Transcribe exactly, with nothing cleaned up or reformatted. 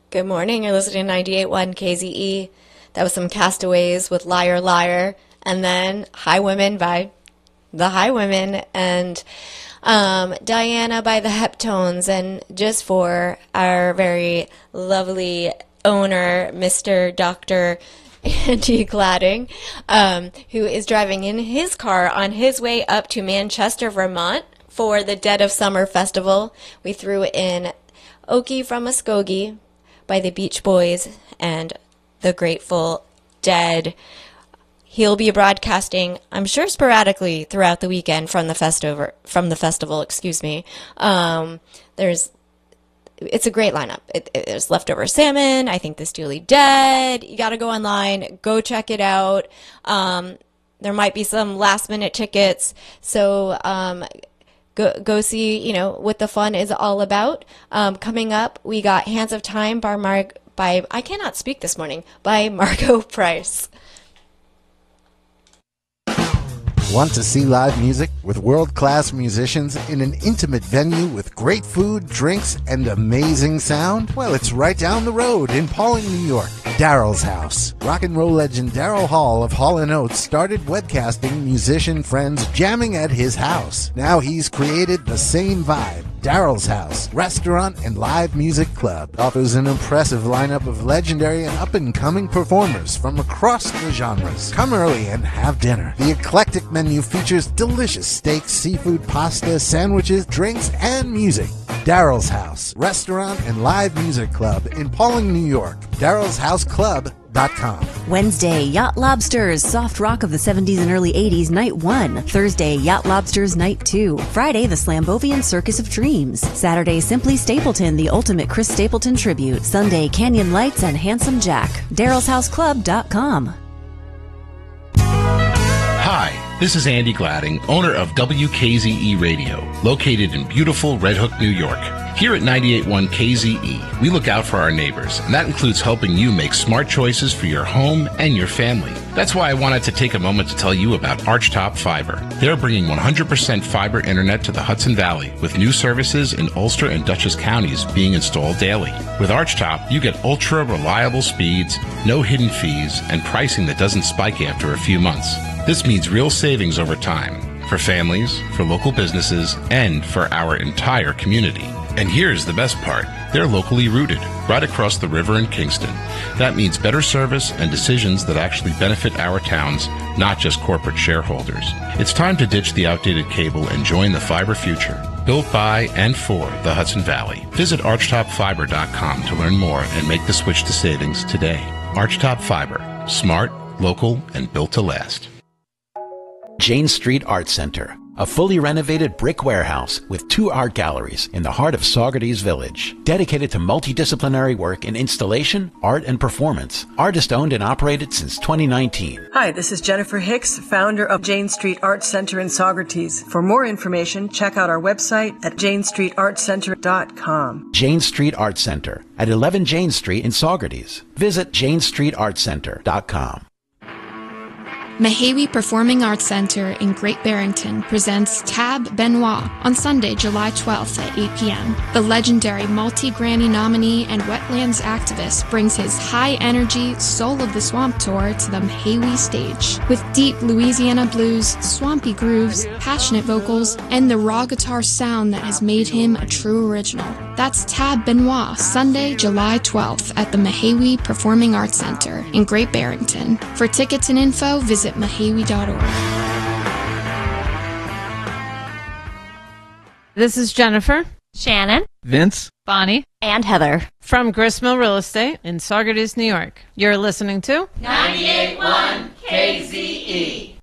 Good morning. You're listening to ninety-eight point one K Z E. That was some Castaways with Liar Liar. And then Highwomen by the Highwomen. And um, Diana by the Heptones. And just for our very lovely owner, Mister Doctor Andy Gladding, um, who is driving in his car on his way up to Manchester, Vermont for the Dead of Summer Festival. We threw in Okie from Muskogee by the Beach Boys and the Grateful Dead. He'll be broadcasting, I'm sure, sporadically throughout the weekend from the festival. From the festival, excuse me. Um, there's, it's a great lineup. It, it, there's Leftover Salmon. I think the Steely Dead. You got to go online, go check it out. Um, there might be some last minute tickets, so um, Go, go see, you know, what the fun is all about. Um, coming up, we got Hands of Time by, Mar- by, I cannot speak this morning, by Margo Price. Want to see live music with world-class musicians in an intimate venue with great food, drinks, and amazing sound? Well, it's right down the road in Pawling, New York. Daryl's House. Rock and roll legend Daryl Hall of Hall and Oates started webcasting musician friends jamming at his house. Now he's created the same vibe. Daryl's House, restaurant and live music club, offers an impressive lineup of legendary and up-and-coming performers from across the genres. Come early and have dinner. The eclectic menu features delicious steaks, seafood, pasta, sandwiches, drinks, and music. Daryl's House, restaurant and live music club in Pawling, New York. Daryl's House Club. Wednesday, Yacht Lobsters, soft rock of the seventies and early eighties, night one. Thursday, Yacht Lobsters, night two. Friday, the Slambovian Circus of Dreams. Saturday, Simply Stapleton, the ultimate Chris Stapleton tribute. Sunday, Canyon Lights and Handsome Jack. Daryl's House Club dot com. Hi, this is Andy Gladding, owner of W K Z E Radio, located in beautiful Red Hook, New York. Here at ninety-eight point one K Z E, we look out for our neighbors, and that includes helping you make smart choices for your home and your family. That's why I wanted to take a moment to tell you about Archtop Fiber. They're bringing one hundred percent fiber internet to the Hudson Valley, with new services in Ulster and Dutchess counties being installed daily. With Archtop, you get ultra-reliable speeds, no hidden fees, and pricing that doesn't spike after a few months. This means real savings over time, for families, for local businesses, and for our entire community. And here's the best part. They're locally rooted, right across the river in Kingston. That means better service and decisions that actually benefit our towns, not just corporate shareholders. It's time to ditch the outdated cable and join the fiber future, built by and for the Hudson Valley. Visit archtop fiber dot com to learn more and make the switch to savings today. Archtop Fiber. Smart, local, and built to last. Jane Street Art Center, a fully renovated brick warehouse with two art galleries in the heart of Saugerties Village, dedicated to multidisciplinary work in installation, art, and performance. Artist-owned and operated since twenty nineteen. Hi, this is Jennifer Hicks, founder of Jane Street Art Center in Saugerties. For more information, check out our website at jane street art center dot com. Jane Street Art Center at eleven Jane Street in Saugerties. Visit jane street art center dot com. Mahawi Performing Arts Center in Great Barrington presents Tab Benoit on Sunday, July twelfth at eight p.m. The legendary multi-Grammy nominee and wetlands activist brings his high-energy Soul of the Swamp tour to the Mahawi stage. With deep Louisiana blues, swampy grooves, passionate vocals, and the raw guitar sound that has made him a true original. That's Tab Benoit, Sunday, July twelfth at the Mahawi Performing Arts Center in Great Barrington. For tickets and info, visit mahawi dot org. This is Jennifer, Shannon, Vince, Bonnie, and Heather from Gristmill Real Estate in Saugerties, New York. You're listening to ninety-eight point one K Z E.